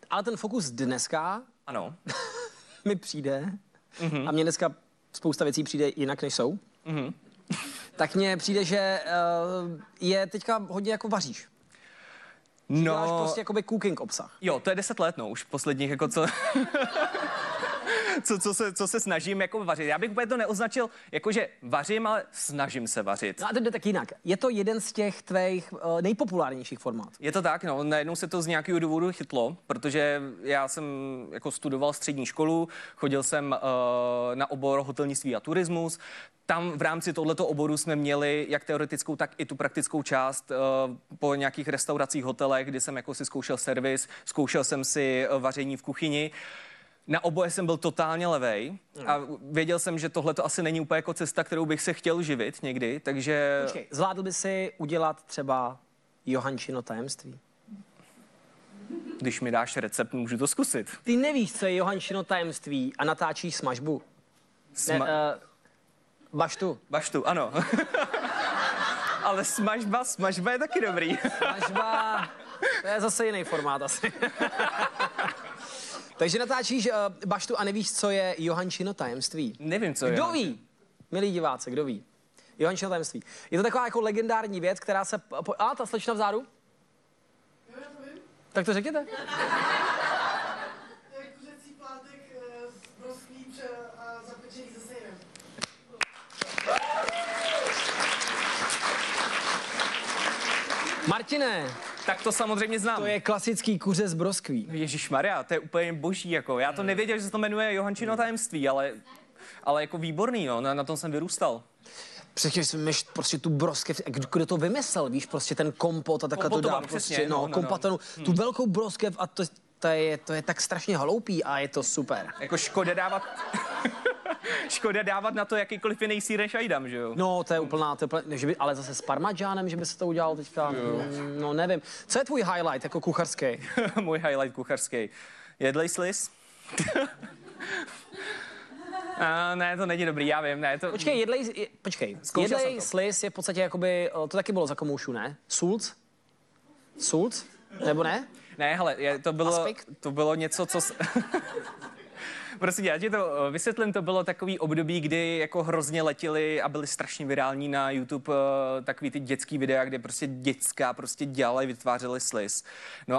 ale ten fokus dneska Ano. mi přijde, a mně dneska spousta věcí přijde jinak, než jsou, tak mně přijde, že je teďka hodně jako vaříš. No, Děláš prostě jakoby cooking obsah. jo, to je 10 let, no, už posledních, jako co... co se snažím jako vařit. Já bych úplně to neoznačil, jakože vařím, ale snažím se vařit. No a to jde tak jinak. Je to jeden z těch tvých nejpopulárnějších formátů. Je to tak, no, najednou se to z nějakého důvodu chytlo, protože já jsem jako studoval střední školu, chodil jsem na obor hotelnictví a turismus. Tam v rámci tohoto oboru jsme měli jak teoretickou, tak i tu praktickou část po nějakých restauracích, hotelech, kdy jsem jako si zkoušel servis, zkoušel jsem si vaření v kuchyni. Na oboje jsem byl totálně levej a věděl jsem, že tohle to asi není úplně jako cesta, kterou bych se chtěl živit někdy, takže... Počkej, zvládl by si udělat třeba Johančino tajemství? Když mi dáš recept, můžu to zkusit. Ty nevíš, co je Johančino tajemství a natáčíš smažbu. Baštu. Baštu, ano. Ale smažba je taky dobrý. Smažba, to je zase jiný formát asi. Takže natáčíš baštu a nevíš, co je Johančino tajemství. Nevím, co je. Kdo ví? Milí diváci, kdo ví? Johančino tajemství. Je to taková jako legendární věc, která se... A, ta slečna vzadu? Jo, já to vím. Tak to řekněte. To je kuřecí plátek z broskví a zapečený se sejrem. Martine, Tak to samozřejmě znám. to je klasický kuře z broskví. Ježišmarja, to je úplně boží, jako. Já to nevěděl, že se to jmenuje Johančino tajemství, ale jako výborný, no, na tom jsem vyrůstal. Přesně máš prostě tu broskev, kdo to vymyslel, víš, prostě ten kompot a takhle to dá, prostě, tu velkou broskev a to je tak strašně hloupý a je to super. Jako škoda dávat na to jakýkoliv jiný sýr než ajdam, že jo? No, to je úplná, že by, ale zase s parmadžánem, že by se to udělalo teďka, no nevím. Co je tvůj highlight jako kuchařský? Můj highlight kuchařský. Jedlej sliz? Ne, to není dobrý, já vím, ne, to... Počkej, jedlej sliz je v podstatě jakoby, to taky bylo za komoušu, ne? Sult? Nebo ne? Ne, hele, to bylo něco, co... Prostě já ti to vysvětlím, to bylo takový období, kdy jako hrozně letěli a byli strašně virální na YouTube takový ty dětský videa, kde prostě děcka prostě dělali, vytvářeli sliz. No